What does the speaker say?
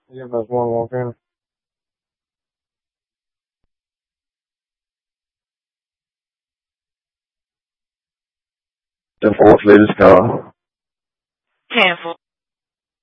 Give us one more pen. The fourth latest car. Cancel.